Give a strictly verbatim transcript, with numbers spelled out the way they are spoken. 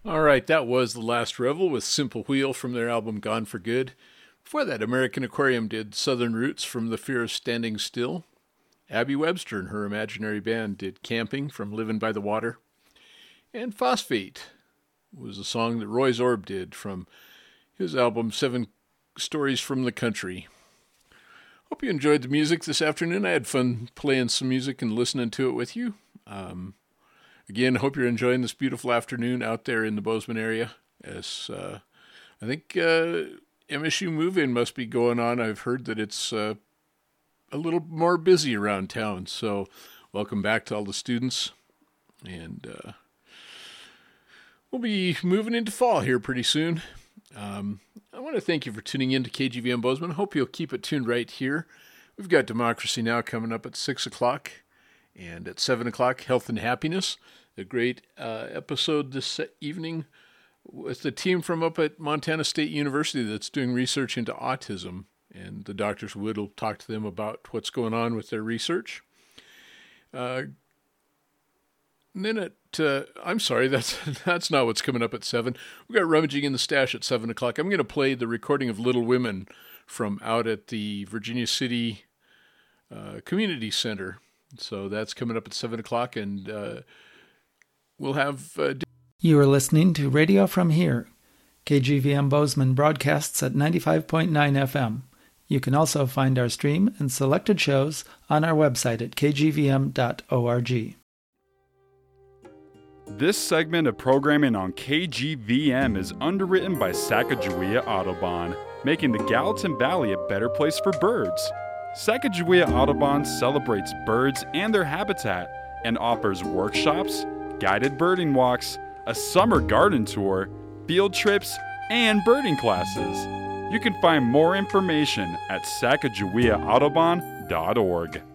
All right, that was The Last Revel with Simple Wheel from their album Gone for Good. Before that, American Aquarium did Southern Roots from The Fear of Standing Still. Abby Webster and her imaginary band did Camping from Living by the Water. And Phosphate was a song that Roy Zorb did from his album Seven Stories from the Country. Hope you enjoyed the music this afternoon. I had fun playing some music and listening to it with you. Um, again, hope you're enjoying this beautiful afternoon out there in the Bozeman area. As uh, I think uh, M S U move-in must be going on. I've heard that it's uh, a little more busy around town. So welcome back to all the students. And uh, we'll be moving into fall here pretty soon. Um, I want to thank you for tuning in to K G V M Bozeman. Hope you'll keep it tuned right here. We've got Democracy Now! Coming up at six o'clock, and at seven o'clock, Health and Happiness, a great uh, episode this evening with the team from up at Montana State University that's doing research into autism, and the doctors Wood will talk to them about what's going on with their research. Uh, and then at Uh, I'm sorry, that's that's not what's coming up at seven. We've got Rummaging in the Stash at seven o'clock. I'm going to play the recording of Little Women from out at the Virginia City uh, Community Center. So that's coming up at seven o'clock, and uh, we'll have... Uh, you are listening to Radio From Here. K G V M Bozeman broadcasts at ninety-five point nine F M. You can also find our stream and selected shows on our website at k g v m dot org. This segment of programming on K G V M is underwritten by Sacagawea Audubon, making the Gallatin Valley a better place for birds. Sacagawea Audubon celebrates birds and their habitat and offers workshops, guided birding walks, a summer garden tour, field trips, and birding classes. You can find more information at sacagawea audubon dot org.